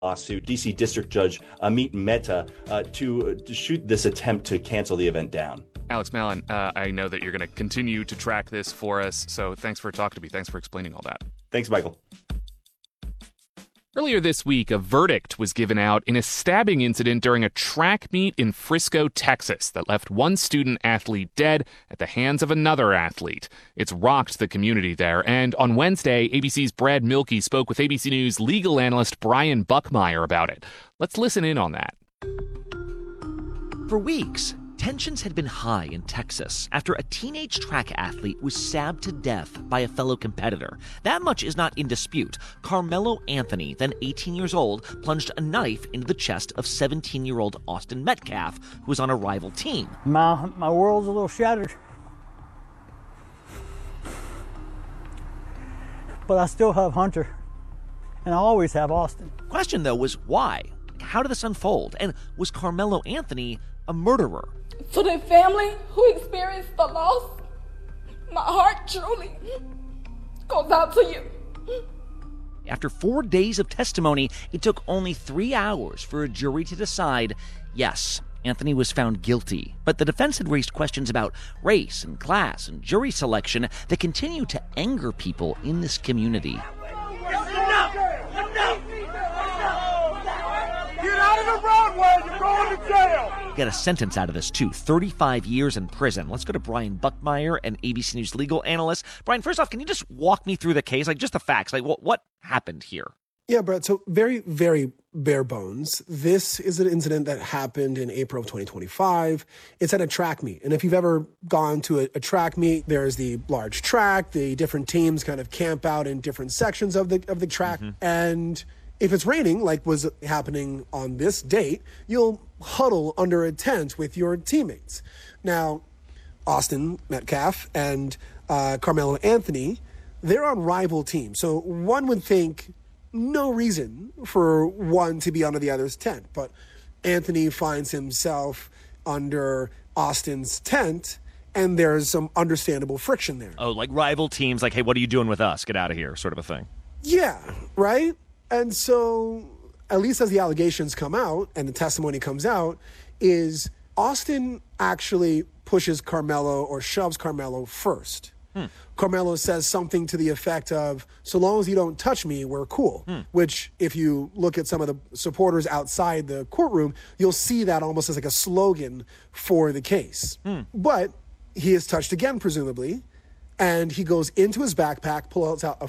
lawsuit, D.C. District Judge Amit Mehta to shoot this attempt to cancel the event down. Alex Malin, I know that you're going to continue to track this for us, so thanks for talking to me. Thanks for explaining all that. Thanks, Michael. Earlier this week, a verdict was given out in a stabbing incident during a track meet in Frisco, Texas, that left one student athlete dead at the hands of another athlete. It's rocked the community there, and on Wednesday, ABC's Brad Mielke spoke with ABC News legal analyst Brian Buckmeyer about it. Let's listen in on that. For weeks, tensions had been high in Texas after a teenage track athlete was stabbed to death by a fellow competitor. That much is not in dispute. Carmelo Anthony, then 18 years old, plunged a knife into the chest of 17-year-old Austin Metcalf, who was on a rival team. My world's a little shattered. But I still have Hunter, and I always have Austin. Question, though, was why? How did this unfold? And was Carmelo Anthony a murderer? To the family who experienced the loss, my heart truly goes out to you. After 4 days of testimony, it took only 3 hours for a jury to decide, yes, Anthony was found guilty. But the defense had raised questions about race and class and jury selection that continue to anger people in this community. Get out of the roadway, you're going to jail! Get a sentence out of this, too. 35 years in prison. Let's go to Brian Buckmeyer, an ABC News legal analyst. Brian, first off, can you just walk me through the case? Like, just the facts. Like, what happened here? Yeah, Brett, so very, very bare bones. This is an incident that happened in April of 2025. It's at a track meet. And if you've ever gone to a track meet, there's the large track. The different teams kind of camp out in different sections of the track. Mm-hmm. And if it's raining, like was happening on this date, you'll huddle under a tent with your teammates. Now, Austin Metcalf and Carmelo Anthony, they're on rival teams. So one would think no reason for one to be under the other's tent. But Anthony finds himself under Austin's tent, and there's some understandable friction there. Oh, like rival teams, like, hey, what are you doing with us? Get out of here, sort of a thing. Yeah, right? And so, at least as the allegations come out and the testimony comes out, is Austin actually pushes Carmelo or shoves Carmelo first. Carmelo says something to the effect of, so long as you don't touch me, we're cool. Which, if you look at some of the supporters outside the courtroom, you'll see that almost as like a slogan for the case. But he is touched again, presumably, and he goes into his backpack, pulls out a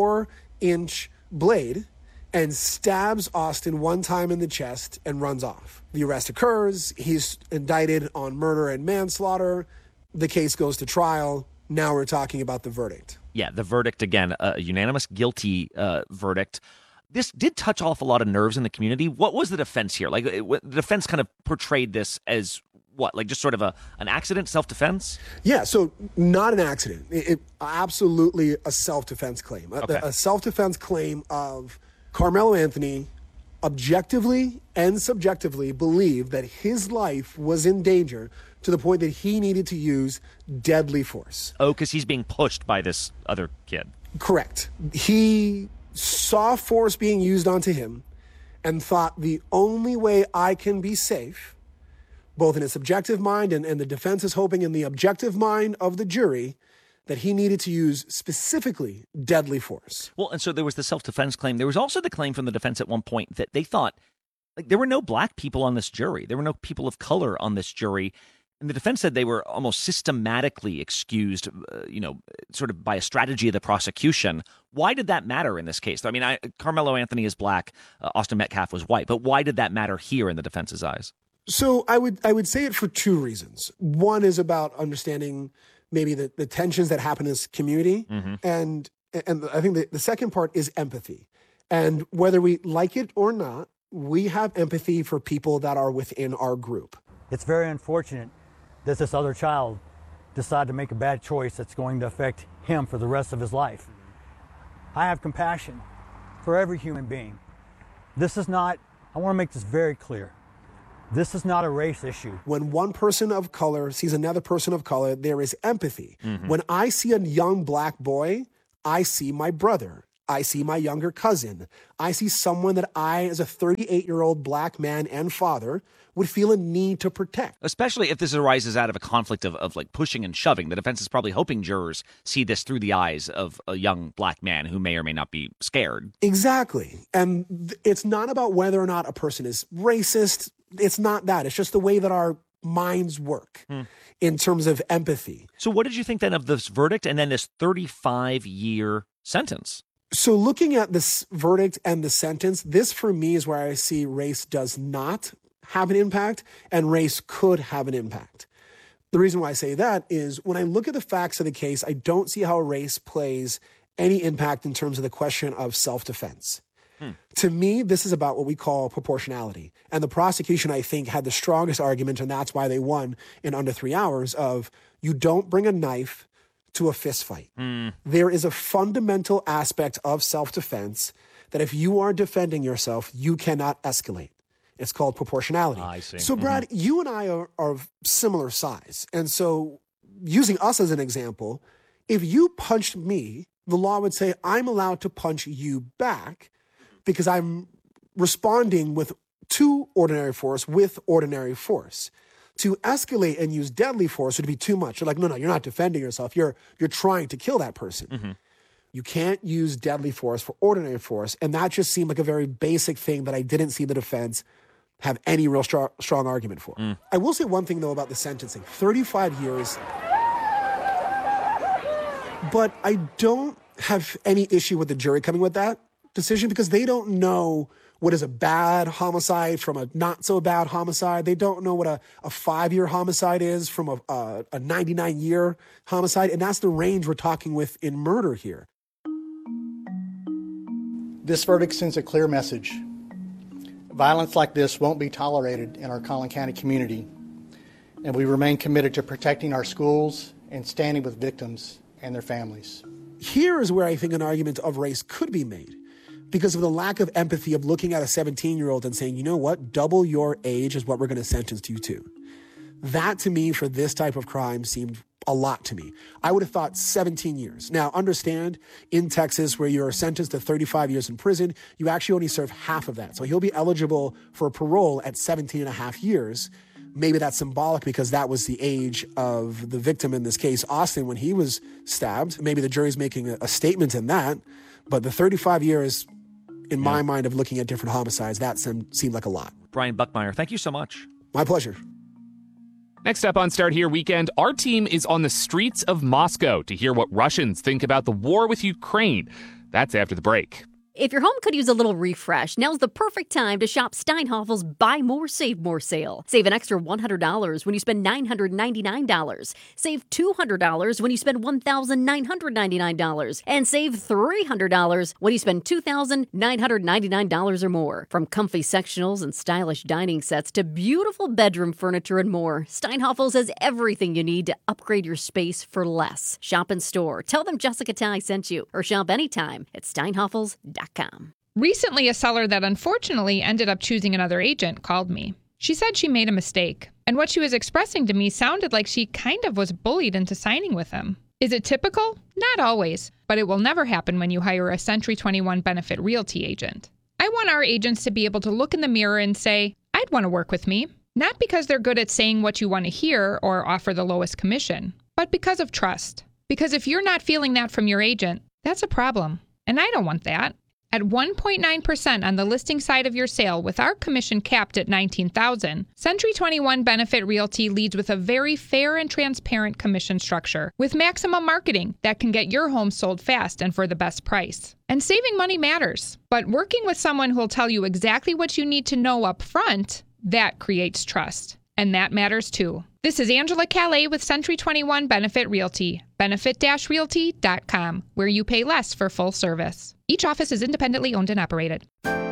4-inch blade, and stabs Austin one time in the chest and runs off. The arrest occurs. He's indicted on murder and manslaughter. The case goes to trial. Now we're talking about the verdict. Yeah, the verdict, again, a unanimous guilty verdict. This did touch off a lot of nerves in the community. What was the defense here? Like, the defense kind of portrayed this as what? Like just sort of an accident, self-defense? Yeah, so not an accident. It absolutely a self-defense claim. Okay. A self-defense claim of Carmelo Anthony objectively and subjectively believed that his life was in danger to the point that he needed to use deadly force. Oh, because he's being pushed by this other kid. Correct. He saw force being used onto him and thought the only way I can be safe, both in his subjective mind and the defense is hoping in the objective mind of the jury, that he needed to use specifically deadly force. Well, and so there was the self-defense claim. There was also the claim from the defense at one point that they thought, like, there were no black people on this jury. There were no people of color on this jury. And the defense said they were almost systematically excused, sort of by a strategy of the prosecution. Why did that matter in this case? I mean, Carmelo Anthony is black, Austin Metcalf was white, but why did that matter here in the defense's eyes? So I would say it for two reasons. One is about understanding maybe the tensions that happen in this community. Mm-hmm. And I think the second part is empathy. And whether we like it or not, we have empathy for people that are within our group. It's very unfortunate that this other child decided to make a bad choice that's going to affect him for the rest of his life. I have compassion for every human being. This is not, I want to make this very clear, this is not a race issue. When one person of color sees another person of color, there is empathy. Mm-hmm. When I see a young black boy, I see my brother. I see my younger cousin. I see someone that I, as a 38-year-old black man and father, would feel a need to protect. Especially if this arises out of a conflict of like pushing and shoving. The defense is probably hoping jurors see this through the eyes of a young black man who may or may not be scared. Exactly. And it's not about whether or not a person is racist. It's not that. It's just the way that our minds work in terms of empathy. So what did you think then of this verdict and then this 35-year sentence? So looking at this verdict and the sentence, this for me is where I see race does not have an impact and race could have an impact. The reason why I say that is when I look at the facts of the case, I don't see how race plays any impact in terms of the question of self-defense. To me, this is about what we call proportionality. And the prosecution, I think, had the strongest argument, and that's why they won in under 3 hours, of you don't bring a knife to a fist fight. There is a fundamental aspect of self-defense that if you are defending yourself, you cannot escalate. It's called proportionality. I see. So, Brad, you and I are of similar size. And so using us as an example, if you punched me, the law would say I'm allowed to punch you back because I'm responding to ordinary force with ordinary force. To escalate and use deadly force would be too much. You're like, no, you're not defending yourself. You're trying to kill that person. You can't use deadly force for ordinary force. And that just seemed like a very basic thing that I didn't see the defense have any real strong argument for. I will say one thing, though, about the sentencing. 35 years. But I don't have any issue with the jury coming with that decision because they don't know what is a bad homicide from a not so bad homicide. They don't know what a 5-year homicide is from a 99-year homicide. And that's the range we're talking with in murder here. This verdict sends a clear message. Violence like this won't be tolerated in our Collin County community. And we remain committed to protecting our schools and standing with victims and their families. Here is where I think an argument of race could be made. Because of the lack of empathy of looking at a 17-year-old and saying, you know what, double your age is what we're going to sentence you to. That, to me, for this type of crime seemed a lot to me. I would have thought 17 years. Now, understand, in Texas, where you're sentenced to 35 years in prison, you actually only serve half of that. So he'll be eligible for parole at 17 and a half years. Maybe that's symbolic because that was the age of the victim in this case, Austin, when he was stabbed. Maybe the jury's making a statement in that. But the 35 years... in my mind of looking at different homicides, that seemed like a lot. Brian Buckmeyer, thank you so much. My pleasure. Next up on Start Here Weekend, our team is on the streets of Moscow to hear what Russians think about the war with Ukraine. That's after the break. If your home could use a little refresh, now's the perfect time to shop Steinhaffel's Buy More, Save More sale. Save an extra $100 when you spend $999. Save $200 when you spend $1,999. And save $300 when you spend $2,999 or more. From comfy sectionals and stylish dining sets to beautiful bedroom furniture and more, Steinhaffel's has everything you need to upgrade your space for less. Shop in store. Tell them Jessica Ty sent you. Or shop anytime at steinhaffels.com. Recently, a seller that unfortunately ended up choosing another agent called me. She said she made a mistake, and what she was expressing to me sounded like she kind of was bullied into signing with him. Is it typical? Not always, but it will never happen when you hire a Century 21 Benefit Realty agent. I want our agents to be able to look in the mirror and say, I'd want to work with me. Not because they're good at saying what you want to hear or offer the lowest commission, but because of trust. Because if you're not feeling that from your agent, that's a problem, and I don't want that. At 1.9% on the listing side of your sale with our commission capped at $19,000, Century 21 Benefit Realty leads with a very fair and transparent commission structure with maximum marketing that can get your home sold fast and for the best price. And saving money matters, but working with someone who'll tell you exactly what you need to know up front, that creates trust. And that matters too. This is Angela Calais with Century 21 Benefit Realty, benefit-realty.com, where you pay less for full service. Each office is independently owned and operated.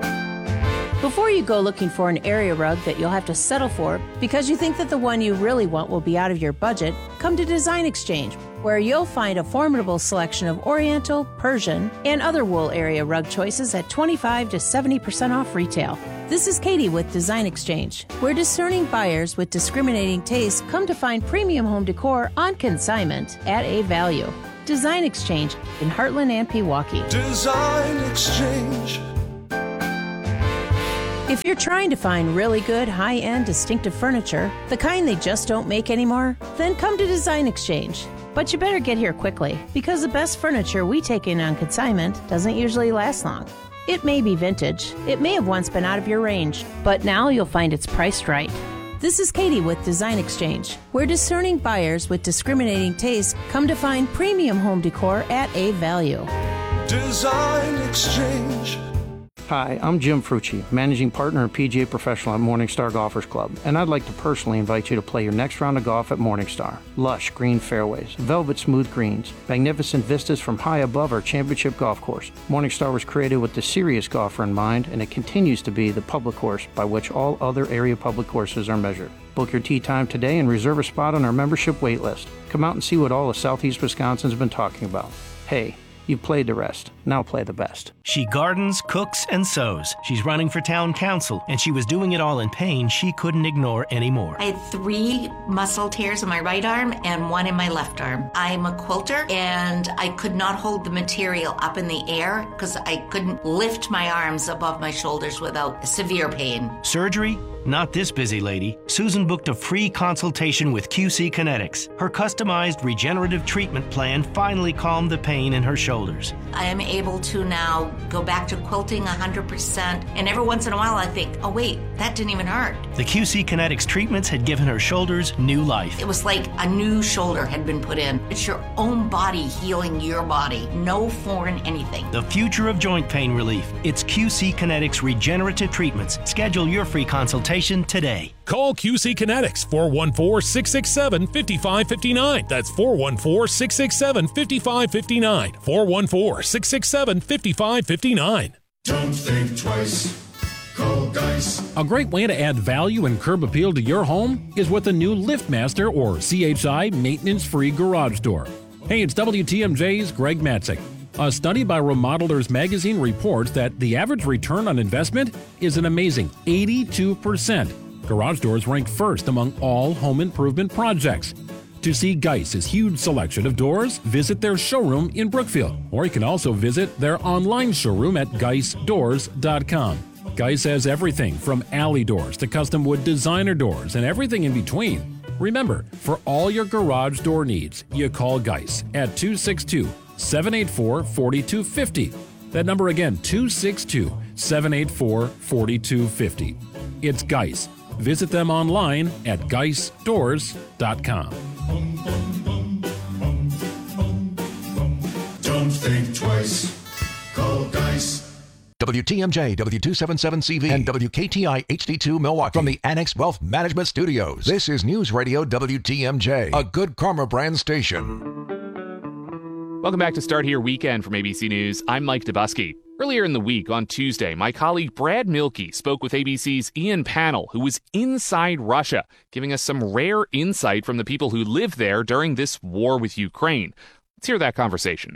Before you go looking for an area rug that you'll have to settle for because you think that the one you really want will be out of your budget, come to Design Exchange, where you'll find a formidable selection of Oriental, Persian, and other wool area rug choices at 25 to 70% off retail. This is Katie with Design Exchange, where discerning buyers with discriminating tastes come to find premium home decor on consignment at a value. Design Exchange in Heartland and Pewaukee. Design Exchange. If you're trying to find really good, high-end, distinctive furniture, the kind they just don't make anymore, then come to Design Exchange. But you better get here quickly, because the best furniture we take in on consignment doesn't usually last long. It may be vintage, it may have once been out of your range, but now you'll find it's priced right. This is Katie with Design Exchange, where discerning buyers with discriminating taste come to find premium home decor at a value. Design Exchange. Hi, I'm Jim Frucci, Managing Partner and PGA Professional at Morningstar Golfers Club, and I'd like to personally invite you to play your next round of golf at Morningstar. Lush green fairways, velvet smooth greens, magnificent vistas from high above our championship golf course. Morningstar was created with the serious golfer in mind, and it continues to be the public course by which all other area public courses are measured. Book your tee time today and reserve a spot on our membership wait list. Come out and see what all of Southeast Wisconsin's been talking about. Hey, you've played the rest. Now play the best. She gardens, cooks, and sews. She's running for town council, and she was doing it all in pain she couldn't ignore anymore. I had 3 muscle tears in my right arm and 1 in my left arm. I'm a quilter, and I could not hold the material up in the air because I couldn't lift my arms above my shoulders without severe pain. Surgery? Not this busy lady. Susan booked a free consultation with QC Kinetics. Her customized regenerative treatment plan finally calmed the pain in her shoulders. I am able to now go back to quilting 100%, and every once in a while I think, oh wait, that didn't even hurt. The QC Kinetics treatments had given her shoulders new life. It was like a new shoulder had been put in. It's your own body healing your body. No foreign anything. The future of joint pain relief. It's QC Kinetics regenerative treatments. Schedule your free consultation today. Call QC Kinetics 414-667-5559. That's 414-667-5559. 414-667-5559. Don't think twice. Call Geis. A great way to add value and curb appeal to your home is with a new LiftMaster or CHI maintenance-free garage door. Hey, it's WTMJ's Greg Matzik. A study by Remodelers Magazine reports that the average return on investment is an amazing 82%. Garage doors rank first among all home improvement projects. To see Geis's huge selection of doors, visit their showroom in Brookfield, or you can also visit their online showroom at geisdoors.com. Geis has everything from alley doors to custom wood designer doors and everything in between. Remember, for all your garage door needs, you call Geis at 262-784-4250. That number again, 262-784-4250. It's Geis. Visit them online at geisdoors.com. Don't think twice. Call Geis. WTMJ, W277CV, and WKTI HD2 Milwaukee from the Annex Wealth Management Studios. This is News Radio WTMJ, a Good Karma brand station. Welcome back to Start Here Weekend from ABC News. I'm Mike Dubusky. Earlier in the week, on Tuesday, my colleague Brad Mielke spoke with ABC's Ian Pannell, who was inside Russia, giving us some rare insight from the people who live there during this war with Ukraine. Let's hear that conversation.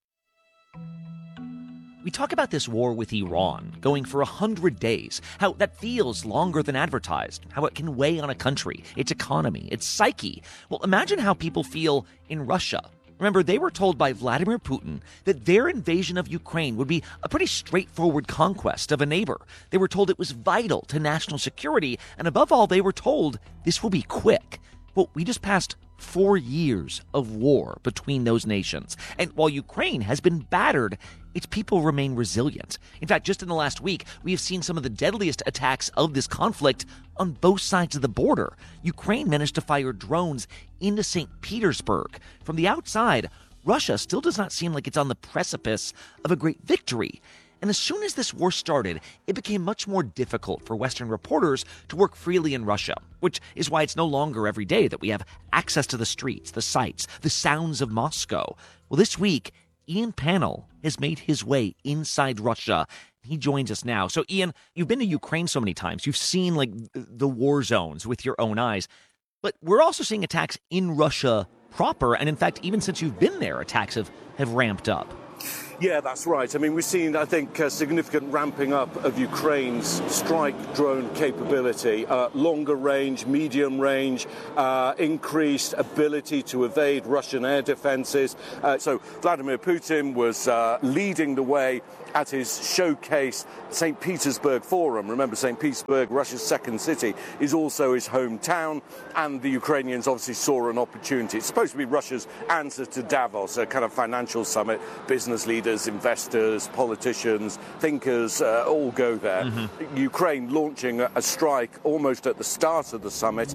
We talk about this war with Iran going for 100 days, how that feels longer than advertised, how it can weigh on a country, its economy, its psyche. Well, imagine how people feel in Russia. Remember, they were told by Vladimir Putin that their invasion of Ukraine would be a pretty straightforward conquest of a neighbor. They were told it was vital to national security, and above all, they were told this will be quick. Well, we just passed 4 years of war between those nations. And while Ukraine has been battered, its people remain resilient. In fact, just in the last week, we have seen some of the deadliest attacks of this conflict on both sides of the border. Ukraine managed to fire drones into St. Petersburg. From the outside, Russia still does not seem like it's on the precipice of a great victory. And as soon as this war started, it became much more difficult for Western reporters to work freely in Russia, which is why it's no longer every day that we have access to the streets, the sights, the sounds of Moscow. Well, this week, Ian Pannell has made his way inside Russia. He joins us now. So, Ian, you've been to Ukraine so many times. You've seen, like, the war zones with your own eyes. But we're also seeing attacks in Russia proper. And in fact, even since you've been there, attacks have ramped up. Yeah, that's right. I mean, we've seen, I think, a significant ramping up of Ukraine's strike drone capability, longer range, medium range, increased ability to evade Russian air defenses. So Vladimir Putin was leading the way at his showcase St. Petersburg Forum. Remember, St. Petersburg, Russia's second city, is also his hometown, and the Ukrainians obviously saw an opportunity. It's supposed to be Russia's answer to Davos, a kind of financial summit. Business leaders, investors, politicians, thinkers all go there. Mm-hmm. Ukraine launching a strike almost at the start of the summit,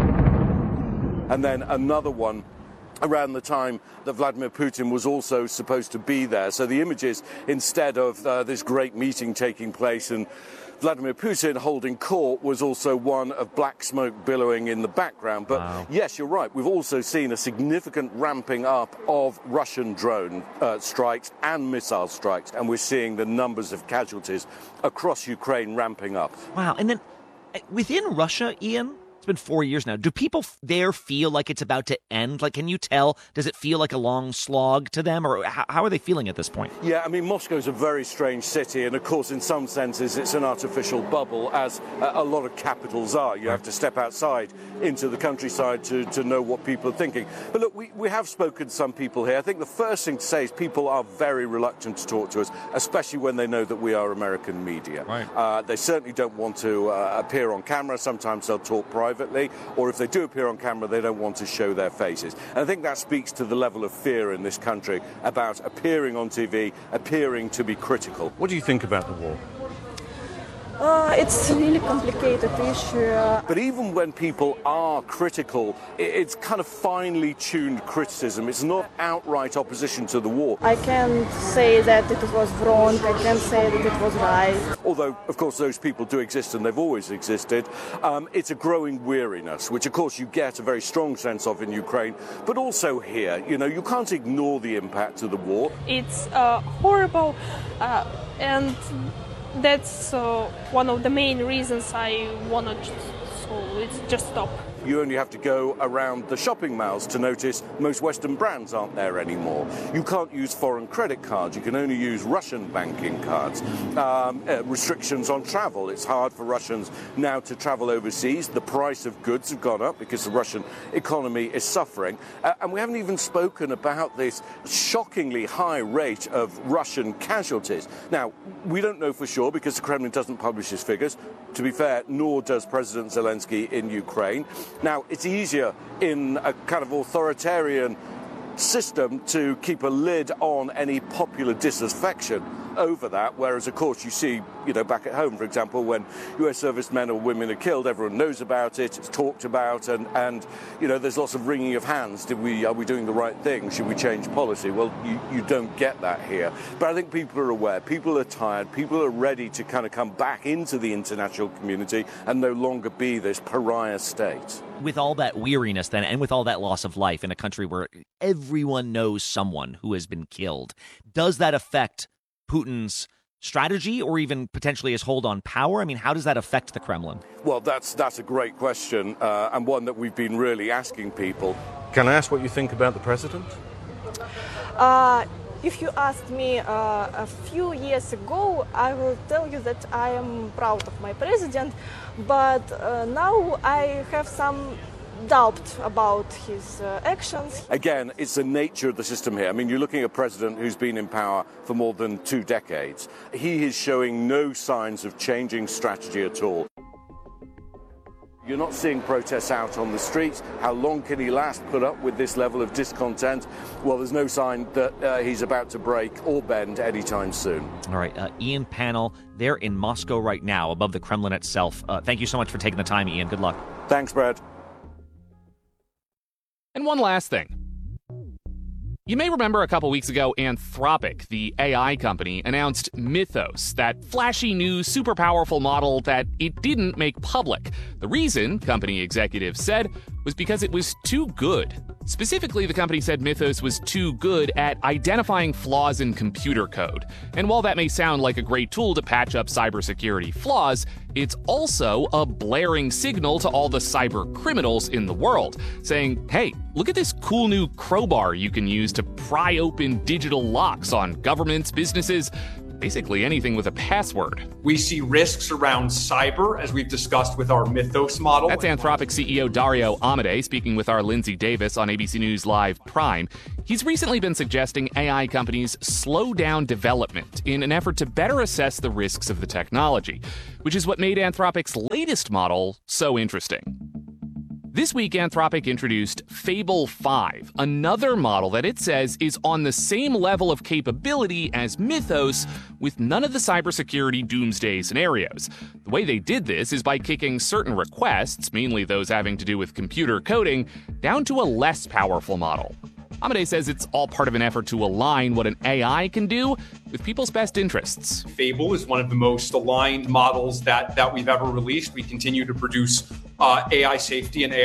and then another one around the time that Vladimir Putin was also supposed to be there. So the images, instead of this great meeting taking place and Vladimir Putin holding court, was also one of black smoke billowing in the background. But yes, you're right. We've also seen a significant ramping up of Russian drone strikes and missile strikes, and we're seeing the numbers of casualties across Ukraine ramping up. Wow. And then within Russia, Ian, it's been 4 years now. Do people there feel like it's about to end? Like, can you tell? Does it feel like a long slog to them? Or how are they feeling at this point? Yeah, I mean, Moscow's a very strange city. And, of course, in some senses, it's an artificial bubble, as a lot of capitals are. You have to step outside into the countryside to know what people are thinking. But, look, we have spoken to some people here. I think the first thing to say is people are very reluctant to talk to us, especially when they know that we are American media. Right. They certainly don't want to appear on camera. Sometimes they'll talk privately, or if they do appear on camera, they don't want to show their faces. And I think that speaks to the level of fear in this country about appearing on TV, appearing to be critical. What do you think about the war? It's a really complicated issue. But even when people are critical, it's kind of finely tuned criticism. It's not outright opposition to the war. I can't say that it was wrong. I can't say that it was right. Although, of course, those people do exist and they've always existed. It's a growing weariness, which, of course, you get a very strong sense of in Ukraine, but also here. You know, you can't ignore the impact of the war. It's horrible, and that's one of the main reasons I wanted to just stop. You only have to go around the shopping malls to notice most Western brands aren't there anymore. You can't use foreign credit cards. You can only use Russian banking cards. Restrictions on travel. It's hard for Russians now to travel overseas. The price of goods have gone up because the Russian economy is suffering. And we haven't even spoken about this shockingly high rate of Russian casualties. Now, we don't know for sure because the Kremlin doesn't publish its figures. To be fair, nor does President Zelensky in Ukraine. Now, it's easier in a kind of authoritarian system to keep a lid on any popular disaffection over that, whereas, of course, you see, back at home, for example, when U.S. servicemen or women are killed, everyone knows about it, it's talked about, and there's lots of wringing of hands. Are we doing the right thing? Should we change policy? Well, you don't get that here. But I think people are aware, people are tired, people are ready to kind of come back into the international community and no longer be this pariah state. With all that weariness then, and with all that loss of life in a country where everyone knows someone who has been killed, does that affect Putin's strategy or even potentially his hold on power? I mean, how does that affect the Kremlin? Well, that's a great question, and one that we've been really asking people. Can I ask what you think about the president? If you asked me a few years ago, I will tell you that I am proud of my president, but now I have some doubt about his actions. Again, it's the nature of the system here. I mean, you're looking at a president who's been in power for more than 2 decades. He is showing no signs of changing strategy at all. You're not seeing protests out on the streets. How long can he last put up with this level of discontent? Well, there's no sign that he's about to break or bend anytime soon. All right, Ian Pannell, they're in Moscow right now, above the Kremlin itself. Thank you so much for taking the time, Ian. Good luck. Thanks, Brad. And one last thing. You may remember a couple weeks ago, Anthropic, the AI company, announced Mythos, that flashy new super powerful model that it didn't make public. The reason, company executives said, was because it was too good. Specifically, the company said Mythos was too good at identifying flaws in computer code. And while that may sound like a great tool to patch up cybersecurity flaws, it's also a blaring signal to all the cyber criminals in the world, saying, hey, look at this cool new crowbar you can use to pry open digital locks on governments, businesses, basically anything with a password. We see risks around cyber, as we've discussed with our Mythos model. That's Anthropic CEO Dario Amodei speaking with our Lindsay Davis on ABC News Live Prime. He's recently been suggesting AI companies slow down development in an effort to better assess the risks of the technology, which is what made Anthropic's latest model so interesting. This week, Anthropic introduced Fable 5, another model that it says is on the same level of capability as Mythos, with none of the cybersecurity doomsday scenarios. The way they did this is by kicking certain requests, mainly those having to do with computer coding, down to a less powerful model. Amodei says it's all part of an effort to align what an AI can do with people's best interests. Fable is one of the most aligned models that we've ever released. We continue to produce AI safety and AI